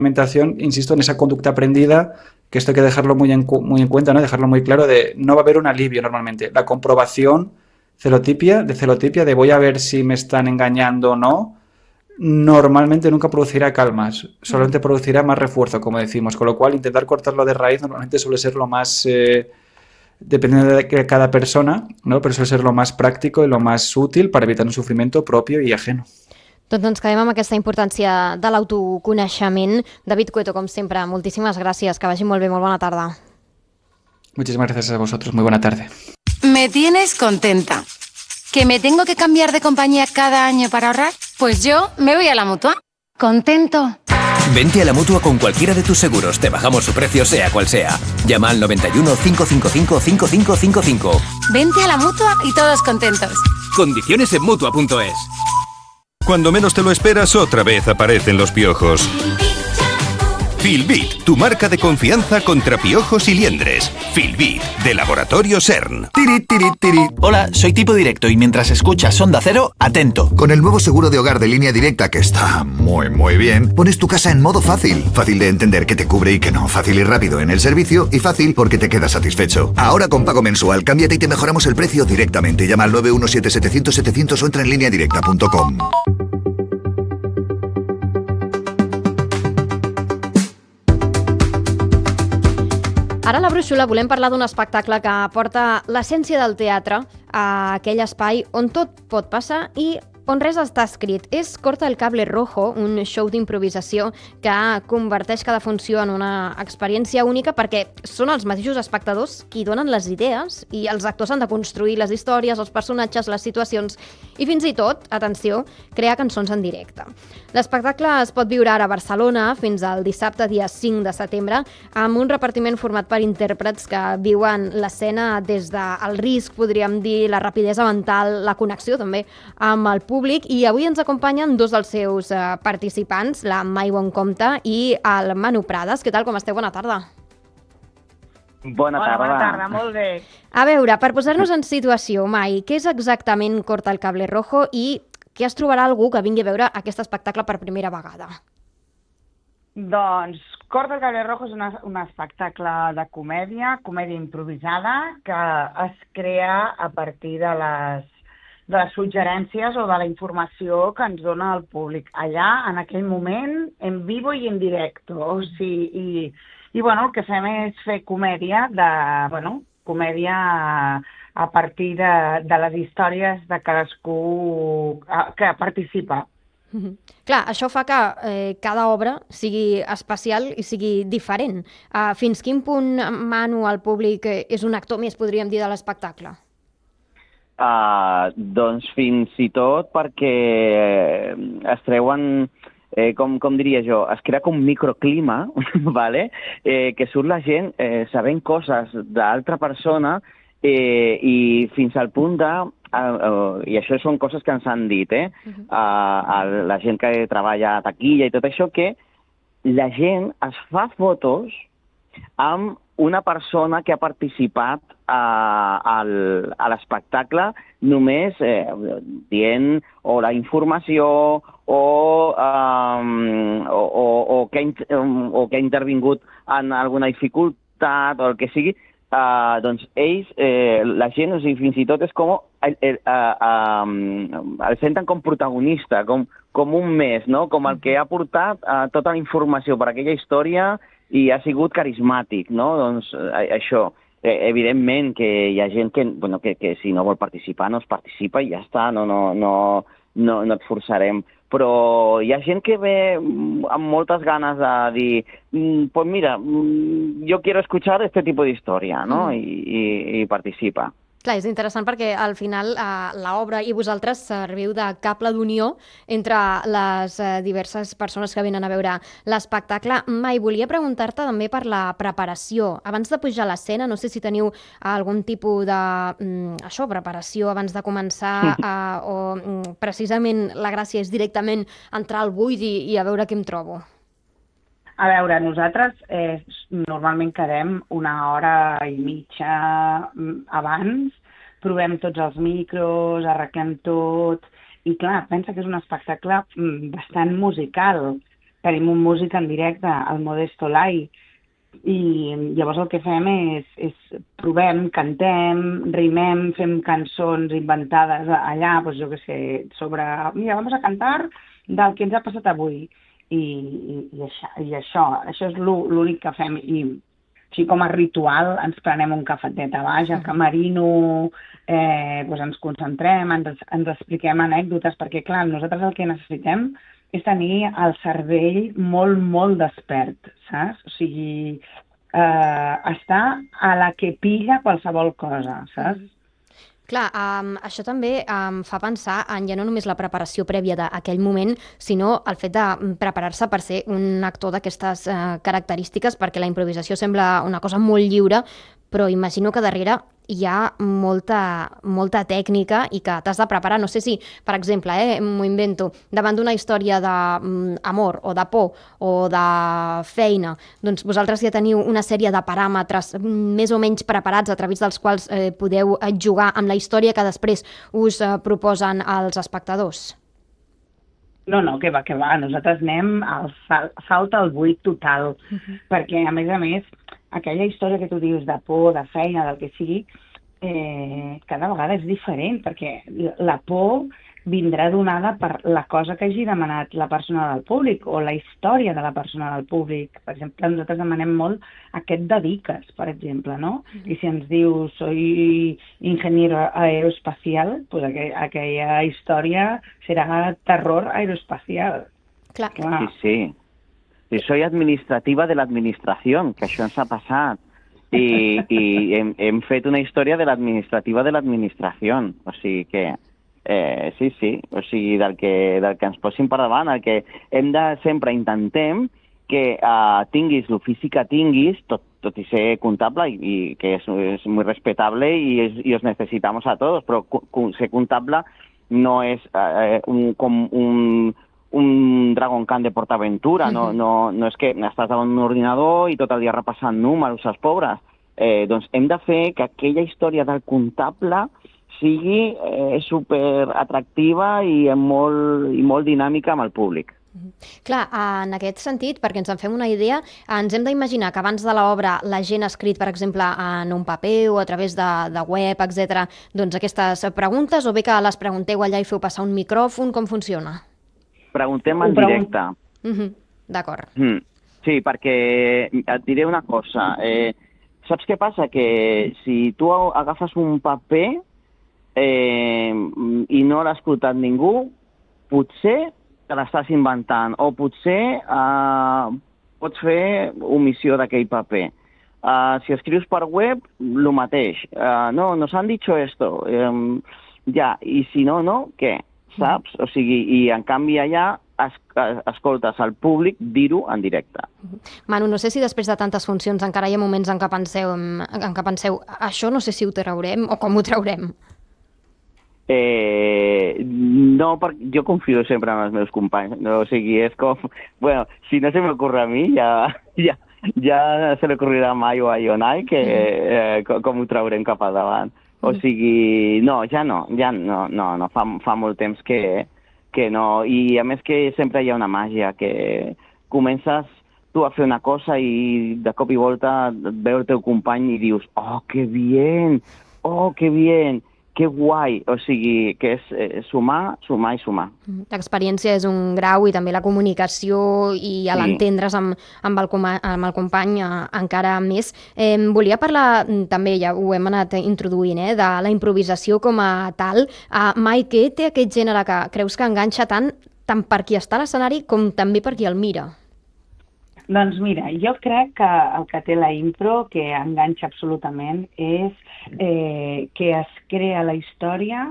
alimentación, insisto en esa conducta aprendida, que esto hay que dejarlo muy en cuenta, ¿no? Dejarlo muy claro de no va a haber un alivio normalmente. La comprobación celotipia, de voy a ver si me están engañando o no, normalmente nunca producirá calmas, solamente producirá más refuerzo, como decimos, con lo cual intentar cortarlo de raíz normalmente suele ser lo más, dependiendo de cada persona, ¿no? Pero suele ser lo más práctico y lo más útil para evitar un sufrimiento propio y ajeno. Doncs ens quedem amb aquesta importància de l'autoconeixement. David Cueto, com sempre, moltíssimes gràcies, que vagi molt bé, molt bona tarda. Muchísimas gracias a vosotros, muy buena tarde. Me tienes contenta. ¿Que me tengo que cambiar de compañía cada año para ahorrar? Pues yo me voy a la Mutua. Contento. Vente a la Mutua con cualquiera de tus seguros. Te bajamos su precio, sea cual sea. Llama al 91 555 5555. Vente a la Mutua y todos contentos. Condiciones en Mutua.es. Cuando menos te lo esperas, otra vez aparecen los piojos. Filbit, tu marca de confianza contra piojos y liendres. Filbit, de Laboratorio CERN. Tiri, tiri, tiri. Hola, soy Tipo Directo y mientras escuchas Onda Cero, atento. Con el nuevo seguro de hogar de Línea Directa, que está muy bien, pones tu casa en modo fácil. Fácil de entender que te cubre y que no. Fácil y rápido en el servicio y fácil porque te quedas satisfecho. Ahora con pago mensual, cámbiate y te mejoramos el precio directamente. Llama al 917-700-700 o entra en lineadirecta.com. Ara a la Brúixola volem parlar d'un espectacle que porta l'essència del teatre a aquell espai on tot pot passar i on res està escrit. És Corta el cable rojo, un show d'improvisació que converteix cada funció en una experiència única perquè són els mateixos espectadors qui donen les idees i els actors han de construir les històries, els personatges, les situacions i fins i tot, atenció, crear cançons en directe. L'espectacle es pot viure ara a Barcelona fins al dissabte, dia 5 de setembre, amb un repartiment format per intèrprets que viuen l'escena des del risc, podríem dir, la rapidesa mental, la connexió també amb el públic, i avui ens acompanyen dos dels seus participants, la Mai Boncompte i el Manu Prades. Què tal, com esteu? Bona tarda. Bona tarda. Bona tarda, molt bé. A veure, per posar-nos en situació, Mai, què és exactament Corta el cable rojo i què es trobarà algú que vingui a veure aquest espectacle per primera vegada? Doncs Corta el cable rojo és un espectacle de comèdia improvisada, que es crea a partir de les suggerències o de la informació que ens dona el públic allà, en aquell moment, en vivo i en directo. O sigui, i bueno, el que fem és fer comèdia comèdia a partir de les històries de cadascú que participa. Clar, això fa que cada obra sigui especial i sigui diferent. Fins quin punt, Manu, el públic és un actor més, podríem dir, de l'espectacle? Doncs fins i tot perquè es treuen, com diria jo, es crea com un microclima, vale? Que surt la gent sabent coses d'altra persona i fins al punt de... I això són coses que ens han dit, la gent que treballa a taquilla i tot això, que la gent es fa fotos amb una persona que ha participat a l'espectacle només dient o la informació o que ha intervingut en alguna dificultat o el que sigui. Doncs ells, la gent, o sigui, fins i tot és com el senten com protagonista, com un més, no? Com el que ha portat tota la informació per aquella història i ha sigut carismàtic, no? Doncs això, evidentment que hi ha gent que si no vol participar no es participa i ja està, no et forçarem. Però hi ha gent que ve amb moltes ganes de dir, pues mira, yo quiero escuchar este tipo de historia, ¿no? I participa. Clar, és interessant perquè al final l'obra i vosaltres serviu de cable d'unió entre les diverses persones que venen a veure l'espectacle. Mai, volia preguntar-te també per la preparació. Abans de pujar a l'escena, no sé si teniu algun tipus de preparació abans de començar o precisament la gràcia és directament entrar al buit i a veure què em trobo. A veure, nosaltres normalment quedem una hora i mitja abans, provem tots els micros, arreglem tot, i clar, pensa que és un espectacle bastant musical. tenim un músic en directe, el Modesto Lai, i llavors el que fem és provem, cantem, rimem, fem cançons inventades allà, doncs jo què sé, sobre, mira, vamos a cantar del que ens ha passat avui. I això és l'únic que fem. I així com a ritual ens prenem un cafetet a baix, al camerino, doncs ens concentrem, ens expliquem anècdotes, perquè clar, nosaltres el que necessitem és tenir el cervell molt, molt despert, saps? O sigui, estar a la que pilla qualsevol cosa, saps? Clar, això també em fa pensar en ja no només la preparació prèvia d'aquell moment, sinó el fet de preparar-se per ser un actor d'aquestes característiques, perquè la improvisació sembla una cosa molt lliure, però imagino que darrere hi ha molta tècnica i que t'has de preparar. No sé si, per exemple, m'ho invento, davant d'una història d'amor o de por o de feina, doncs vosaltres ja teniu una sèrie de paràmetres més o menys preparats a través dels quals podeu jugar amb la història que després us proposen els espectadors. No, que va. Nosaltres anem al salt al buit total, perquè, a més, aquella història que tu dius de por, de feina, del que sigui, cada vegada és diferent, perquè la por vindrà donada per la cosa que hagi demanat la persona del públic o la història de la persona del públic. Per exemple, nosaltres demanem molt a què et dediques, per exemple, no? I si ens diu soy ingeniero aeroespacial, pues aquella història serà terror aeroespacial. Clar. Sí. Y soy administrativa de la administración, que això ens ha passat. I hem fet una història de l'administrativa de l'administració. O sigui que, sí. O sigui, del que ens posin per davant, el que hem de sempre intentem que tinguis l'ofici que tinguis, tot i ser comptable, i que és muy respetable y os necesitamos a todos, però ser comptable no és com un Dragon Khan de PortAventura, no és que estàs davant un ordinador i tot el dia repassant números als pobres. Doncs hem de fer que aquella història del comptable sigui super atractiva i molt dinàmica amb el públic. Clar, en aquest sentit, perquè ens en fem una idea, ens hem d'imaginar que abans de l'obra la gent ha escrit, per exemple, en un paper o a través de web, etc., doncs aquestes preguntes, o bé que les pregunteu allà i feu passar un micròfon, com funciona? Preguntem en directe. D'acord. Sí, perquè et diré una cosa. Saps què passa? Que si tu agafes un paper i no l'ha escoltat ningú, potser te l'estàs inventant o potser pots fer omissió d'aquell paper. Si escrius per web, el mateix. No, nos han dicho esto. Ja, i si no, què? Saps? O sigui, i en canvi allà escoltes al públic dir-ho en directe. Manu, no sé si després de tantes funcions encara hi ha moments en què penseu això no sé si ho traurem o com ho traurem. No, perquè jo confio sempre en els meus companys. O sigui, és com... Bueno, si no se m'ocorre a mi, ja se li ocorrirà mai o a Ionai com ho traurem cap a davant. O sigui, no, ja no, fa molt temps que no, i a més que sempre hi ha una màgia, que comences tu a fer una cosa i de cop i volta et veu el teu company i dius, oh, que bien, que guai, o sigui, que és sumar i sumar. L'experiència és un grau i també la comunicació i l'entendre's amb el company encara més. Volia parlar també, ja ho hem anat introduint, de la improvisació com a tal. Mai, què té aquest gènere que creus que enganxa tant per qui està a l'escenari com també per qui el mira? Doncs mira, jo crec que el que té la impro, que enganxa absolutament, és que es crea la història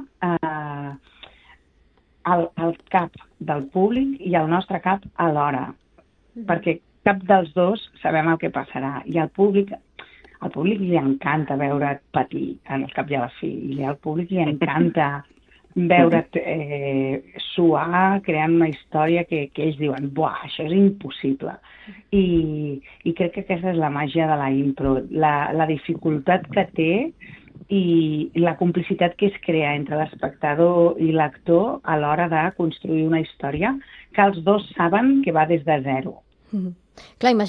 al cap del públic i al nostre cap alhora, perquè cap dels dos sabem el que passarà, i al públic li encanta veure't patir al cap i a la fi, i al públic li encanta veure't suar creant una història que ells diuen, buah, això és impossible. I crec que aquesta és la màgia de la impro, la dificultat que té i la complicitat que es crea entre l'espectador i l'actor a l'hora de construir una història que els dos saben que va des de zero. Clar,